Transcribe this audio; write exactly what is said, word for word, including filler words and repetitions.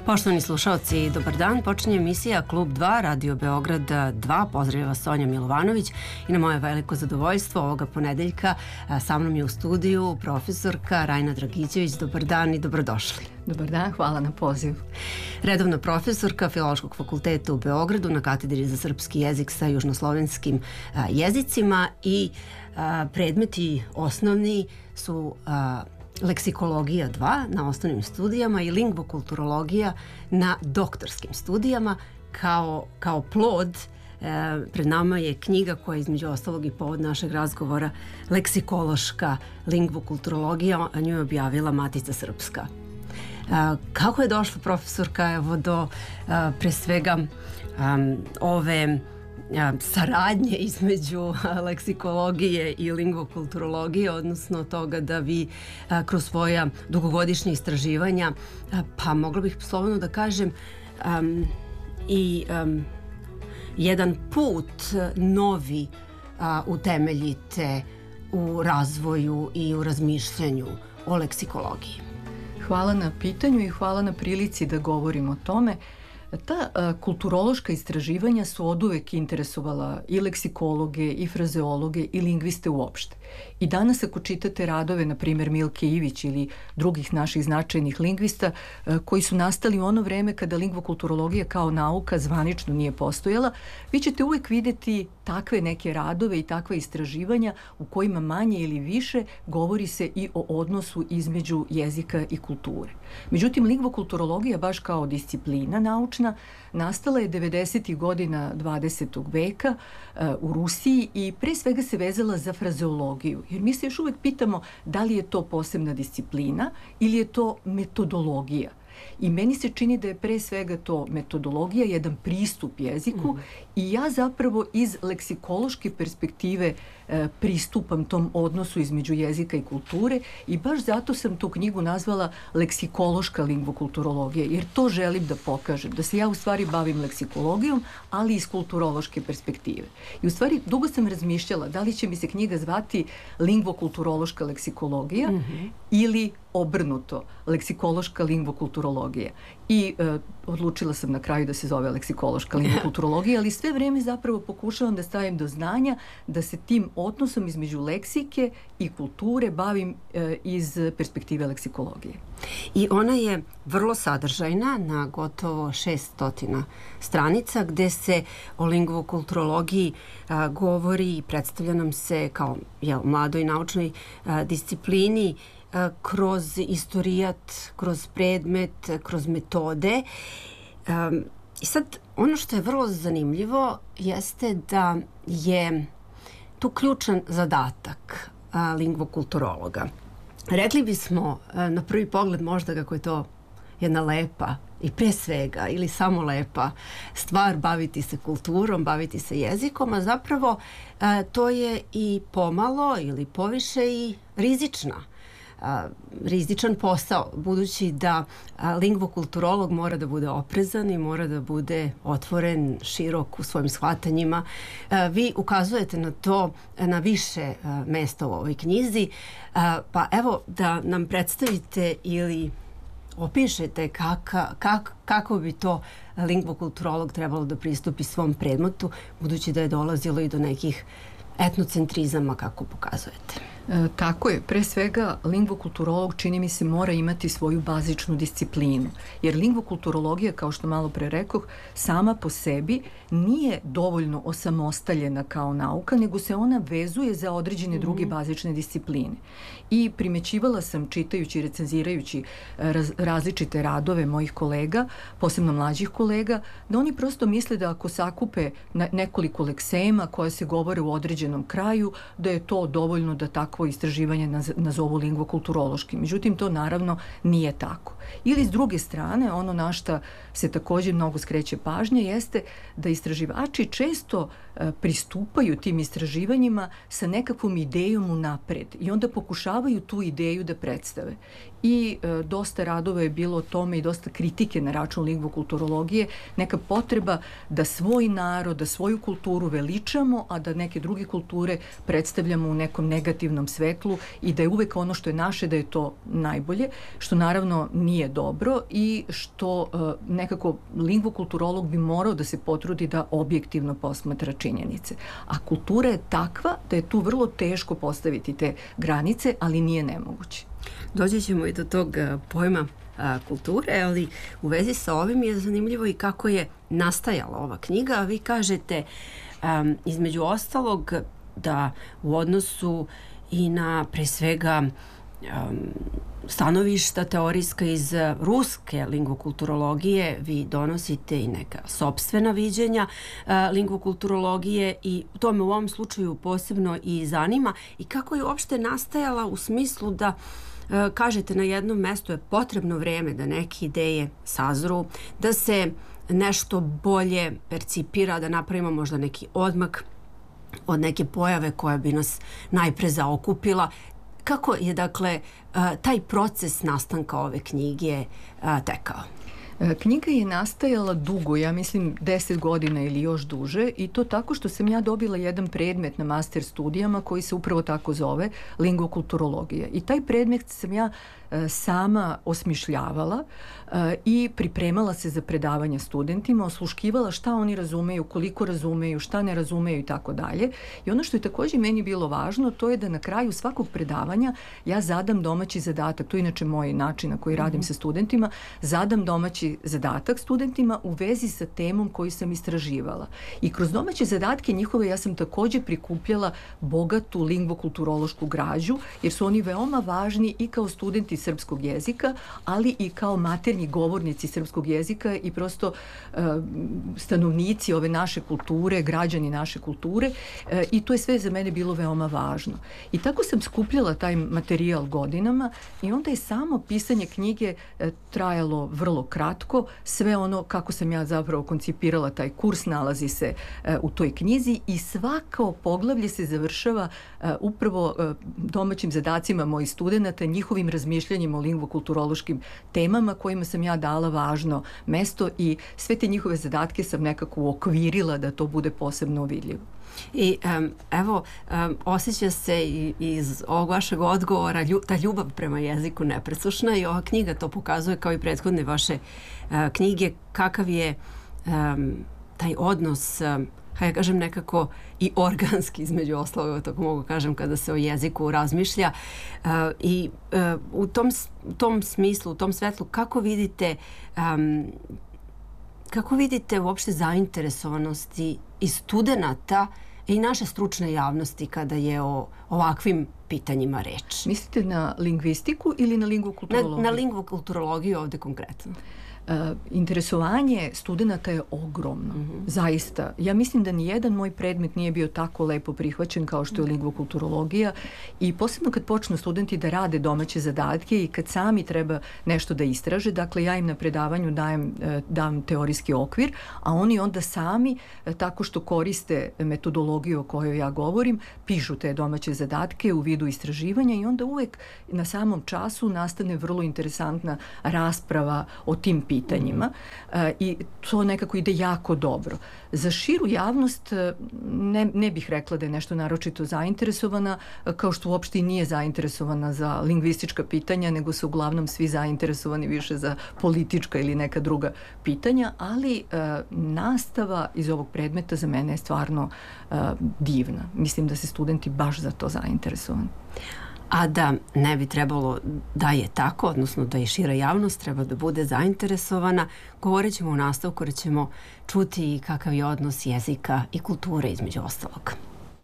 Poštovani slušaoci, dobar dan. Počinje emisija Klub dva, Radio Beograd dva. Pozdravlja vas Sonja Milovanović i na moje veliko zadovoljstvo ovoga ponedeljka sa mnom je u studiju profesorka Rajna Dragićević. Dobar dan i dobrodošli. Dobar dan, hvala na pozivu. Redovna profesorka Filološkog fakulteta u Beogradu na katedri za srpski jezik sa južnoslovenskim jezicima i predmeti osnovni su leksikologija dva na osnovnim studijama i lingvokulturologija na doktorskim studijama. Kao, kao plod e, pred nama je knjiga koja je između ostalog i povod našeg razgovora, leksikološka lingvokulturologija, a nju je objavila Matica Srpska. E, kako je došla profesorka evo do e, pre svega um, ove saradnje između leksikologije i lingvokulturologije, odnosno toga da vi kroz svoja dugogodišnja istraživanja, pa mogla bih slobodno da kažem um, i um, jedan put novi uh, utemeljite u razvoju i u razmišljanju o leksikologiji. Hvala na pitanju i hvala na prilici da govorim o tome. Ta a, kulturološka istraživanja su oduvek interesovala i leksikologe, i frazeologe, i lingviste uopšte. I danas ako čitate radove, na primjer Milke Ivić ili drugih naših značajnih lingvista a, koji su nastali u ono vreme kada lingvokulturologija kao nauka zvanično nije postojala, vi ćete uvek videti takve neke radove i takve istraživanja u kojima manje ili više govori se i o odnosu između jezika i kulture. Međutim, lingvokulturologija baš kao disciplina naučna nastala je devedesetih godina dvadesetog veka uh, u Rusiji i pre svega se vezala za frazeologiju. Jer mi se još uvek pitamo da li je to posebna disciplina ili je to metodologija. I meni se čini da je pre svega to metodologija, jedan pristup jeziku mm. i ja zapravo iz leksikološke perspektive e, pristupam tom odnosu između jezika i kulture i baš zato sam tu knjigu nazvala leksikološka lingvokulturologija, jer to želim da pokažem, da se ja u stvari bavim leksikologijom, ali iz kulturološke perspektive. I u stvari dugo sam razmišljala da li će mi se knjiga zvati lingvokulturološka leksikologija mm-hmm. ili obrnuto, leksikološka lingvokulturologija. I e, odlučila sam na kraju da se zove leksikološka lingvokulturologija, ali sve vreme zapravo pokušavam da stavim do znanja da se tim odnosom između leksike i kulture bavim e, iz perspektive leksikologije. I ona je vrlo sadržajna, na gotovo šeststo stranica, gde se o lingvokulturologiji a, govori i predstavlja nam se kao jel, mladoj naučnoj a, disciplini kroz istorijat, kroz predmet, kroz metode. Um, I sad, ono što je vrlo zanimljivo jeste da je tu ključan zadatak a, lingvokulturologa. Rekli bismo a, na prvi pogled možda kako je to jedna lepa i pre svega ili samo lepa stvar baviti se kulturom, baviti se jezikom, a zapravo a, to je i pomalo ili poviše i rizična A, rizičan posao, budući da a, lingvokulturolog mora da bude oprezan i mora da bude otvoren, širok u svojim shvatanjima. A, vi ukazujete na to na više a, mesta u ovoj knjizi, a, pa evo da nam predstavite ili opišete kaka, kak, kako bi to lingvokulturolog trebalo da pristupi svom predmetu, budući da je dolazilo i do nekih etnocentrizama, kako pokazujete. E, tako je. Pre svega, lingvokulturolog, čini mi se, mora imati svoju bazičnu disciplinu. Jer lingvokulturologija, kao što malo pre rekoh, sama po sebi nije dovoljno osamostaljena kao nauka, nego se ona vezuje za određene druge bazične discipline. I primećivala sam, čitajući i recenzirajući raz, različite radove mojih kolega, posebno mlađih kolega, da oni prosto misle da ako sakupe nekoliko leksema koja se govore u određenom kraju, da je to dovoljno da tako istraživanje nazovu lingvokulturološki. Međutim, to naravno nije tako. Ili s druge strane, ono na šta se također mnogo skreće pažnje jeste da istraživači često e, pristupaju tim istraživanjima sa nekakvom idejom unapred i onda pokušavaju tu ideju da predstave. I e, dosta radova je bilo o tome i dosta kritike na račun lingvokulturologije, neka potreba da svoj narod, da svoju kulturu veličamo, a da neke druge kulture predstavljamo u nekom negativnom svetlu i da je uvek ono što je naše, da je to najbolje, što naravno nije nije dobro i što uh, nekako lingvokulturolog bi morao da se potrudi da objektivno posmatra činjenice. A kultura je takva da je tu vrlo teško postaviti te granice, ali nije nemoguće. Dođe ćemo i do tog uh, pojma a, kulture, ali u vezi sa ovim je zanimljivo i kako je nastajala ova knjiga. Vi kažete um, između ostalog da u odnosu i na pre svega um, stanovišta teorijska iz ruske lingvokulturologije, vi donosite i neka sopstvena viđenja uh, lingvokulturologije i to me u ovom slučaju posebno i zanima i kako je uopšte nastajala u smislu da kažete na jednom mestu je potrebno vreme da neke ideje sazru, da se nešto bolje percipira, da napravimo možda neki odmak od neke pojave koja bi nas najpre zaokupila. Kako je, dakle, taj proces nastanka ove knjige tekao? Knjiga je nastajala dugo, ja mislim deset godina ili još duže, i to tako što sam ja dobila jedan predmet na master studijama koji se upravo tako zove, lingvokulturologija. I taj predmet sam ja sama osmišljavala i pripremala se za predavanja studentima, osluškivala šta oni razumeju, koliko razumeju, šta ne razumeju i tako dalje. I ono što je također meni bilo važno, to je da na kraju svakog predavanja ja zadam domaći zadatak, to je inače moj način na koji radim mm-hmm. sa studentima, zadam domaći zadatak studentima u vezi sa temom koju sam istraživala. I kroz domaće zadatke njihove ja sam također prikupljala bogatu lingvokulturološku građu, jer su oni veoma važni i kao studenti srpskog jezika, ali i kao maternji govornici srpskog jezika i prosto uh, stanovnici ove naše kulture, građani naše kulture, uh, i to je sve za mene bilo veoma važno. I tako sam skupljala taj materijal godinama i onda je samo pisanje knjige uh, trajalo vrlo kratko. Sve ono kako sam ja zapravo koncipirala taj kurs nalazi se uh, u toj knjizi i svako poglavlje se završava uh, upravo uh, domaćim zadacima mojih studenata, njihovim razmišljanjima o lingvokulturološkim temama kojima sam ja dala važno mesto i sve te njihove zadatke sam nekako uokvirila da to bude posebno vidljivo. I um, evo, um, osjeća se i, iz ovog vašeg odgovora lju, ta ljubav prema jeziku nepresušna i ova knjiga to pokazuje kao i prethodne vaše uh, knjige, kakav je um, taj odnos, um, ja kažem nekako i organski između ostalog, tako mogu kažem kada se o jeziku razmišlja uh, i uh, u tom, u tom smislu, u tom svetlu, kako vidite um, kako vidite uopšte zainteresovanosti i studenata i naše stručne javnosti kada je o ovakvim pitanjima reč? Mislite na lingvistiku ili na lingvokulturologiju? Na, na lingvokulturologiju ovde konkretno. Uh, interesovanje studenata je ogromno, mm-hmm. zaista. Ja mislim da nijedan moj predmet nije bio tako lepo prihvaćen kao što je lingvokulturologija i posebno kad počnu studenti da rade domaće zadatke i kad sami treba nešto da istraže, dakle ja im na predavanju dajem, dam teorijski okvir, a oni onda sami, tako što koriste metodologiju o kojoj ja govorim, pišu te domaće zadatke u vidu istraživanja i onda uvek na samom času nastane vrlo interesantna rasprava o tim pitanjima. pitanjima uh, i to nekako ide jako dobro. Za širu javnost ne, ne bih rekla da je nešto naročito zainteresovana, kao što uopšte i nije zainteresovana za lingvistička pitanja, nego su uglavnom svi zainteresovani više za politička ili neka druga pitanja, ali uh, nastava iz ovog predmeta za mene je stvarno uh, divna. Mislim da se studenti baš za to zainteresovani. A da ne bi trebalo da je tako, odnosno da je šira javnost treba da bude zainteresovana, govorit ćemo u nastavku, jer ćemo čuti kakav je odnos jezika i kulture između ostalog.